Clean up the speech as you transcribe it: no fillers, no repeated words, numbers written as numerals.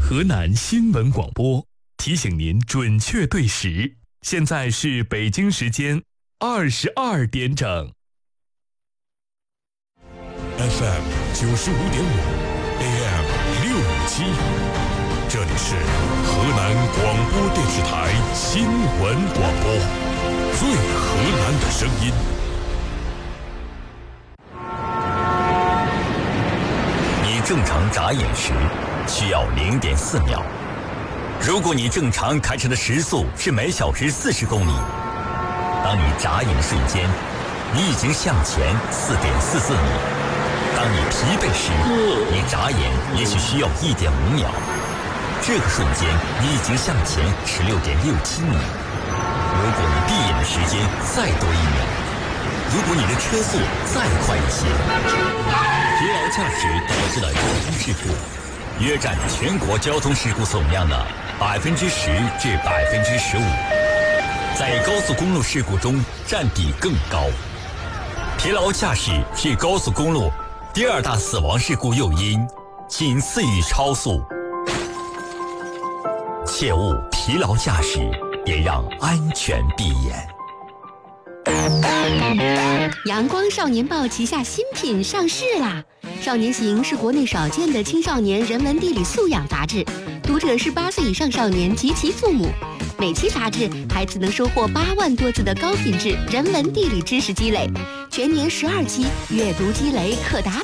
河南新闻广播提醒您准确对时，现在是北京时间22点整。 FM 95.5 AM 657，这里是河南广播电视台新闻广播，最河南的声音。 你正常眨眼时需要0.4秒，如果你正常开车的时速是每小时40公里，当你眨眼的瞬间，你已经向前4.44米。当你疲惫时，你眨眼也许需要1.5秒，这个瞬间你已经向前16.67米。如果你闭眼的时间再多1秒，如果你的车速再快一些，疲劳驾驶导致的交通事故约占全国交通事故总量的10%至15%，在高速公路事故中占比更高。疲劳驾驶是高速公路第2大死亡事故诱因，仅次于超速。切勿疲劳驾驶，别让安全闭眼。 阳光少年报旗下新品上市啦！少年行是国内少见的青少年人文地理素养杂志，读者是8岁以上少年及其父母。每期杂志，孩子能收获8万多字的高品质人文地理知识积累，全年12期，阅读积累可达